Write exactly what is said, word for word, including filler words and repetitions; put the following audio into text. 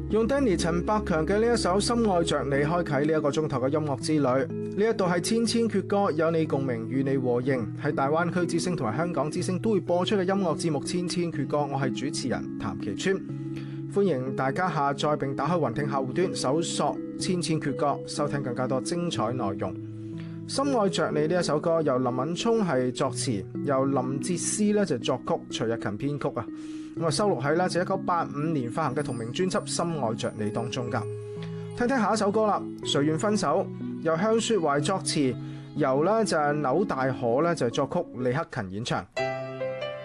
用 Danny 陳百強嘅呢一首《深愛着你》開啟呢一個鐘頭嘅音樂之旅。呢一度係千千闕歌，有你共鳴，與你和應，喺大灣區之聲同埋香港之聲都會播出嘅音樂節目《千千闕歌》。我係主持人譚其川，歡迎大家下載並打開雲聽客戶端，搜索《千千闕歌》，收聽更加多精彩內容。《深愛着你》呢一首歌由林敏聰係作詞，由林哲思咧就作曲，徐日勤編曲啊。咁啊收錄喺咧就一九八五年發行嘅同名專輯《深愛着你》當中噶。聽聽下一首歌啦，《誰願分手》由向雪懷作詞，由咧就係扭大可咧就作曲，李克勤演唱。